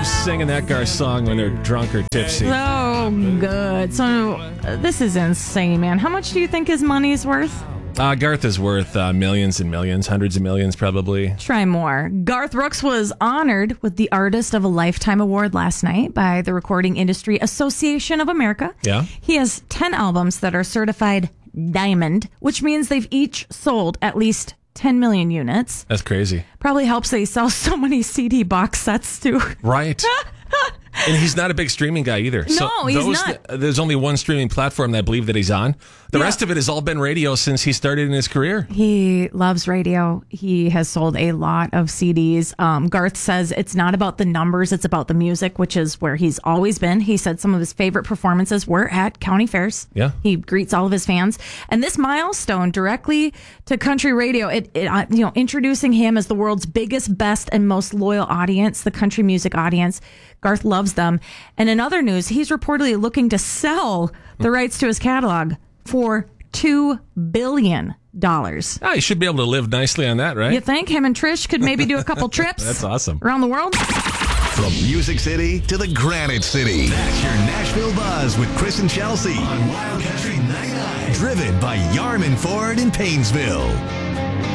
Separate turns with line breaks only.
singing that Garth song when they're drunk or tipsy.
So good. So this is insane, man. How much do you think his money's worth?
Garth is worth millions and millions, hundreds of millions probably.
Try more. Garth Brooks was honored with the Artist of a Lifetime Award last night by the Recording Industry Association of America.
Yeah.
He has 10 albums that are certified diamond, which means they've each sold at least 10 million units.
That's crazy.
Probably helps they sell so many CD box sets too.
Right. And he's not a big streaming guy either.
No, he's not.
There's only one streaming platform that I believe that he's on. The rest of it has all been radio since he started in his career.
He loves radio. He has sold a lot of CDs. Garth says it's not about the numbers, it's about the music, which is where he's always been. He said some of his favorite performances were at county fairs.
Yeah.
He greets all of his fans. And this milestone directly to country radio, introducing him as the world's biggest, best, and most loyal audience, the country music audience. Garth loves them. And in other news, he's reportedly looking to sell the rights to his catalog for $2 billion.
He should be able to live nicely on that, right?
You think him and Trish could maybe do a couple trips?
That's awesome.
Around the world?
From Music City to the Granite City. That's your Nashville Buzz with Chris and Chelsea on Wild Country 99. Driven by Yarman Ford in Paynesville.